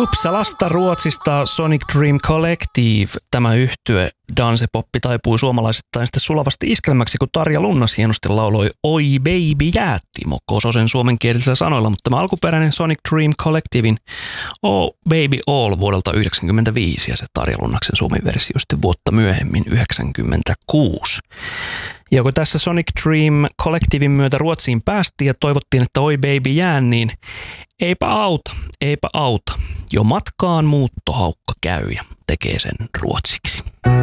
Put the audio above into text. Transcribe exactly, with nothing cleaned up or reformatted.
Uppsalasta Ruotsista Sonic Dream Collective. Tämä yhtye dansepoppi taipui suomalaisittain sitten sulavasti iskelmäksi, kun Tarja Lunnas hienosti lauloi Oi Baby jää Timo Kososen suomenkielisillä sanoilla, mutta tämä alkuperäinen Sonic Dream Collectivein Oh Baby All vuodelta yhdeksänkymmentäviisi ja se Tarja Lunnaksen suomi-versio sitten vuotta myöhemmin yhdeksänkymmentäkuusi. Ja kun tässä Sonic Dream Collectivein myötä Ruotsiin päästiin ja toivottiin, että oi baby jää, niin eipä auta, eipä auta. Jo matkaan muuttohaukka käy ja tekee sen ruotsiksi.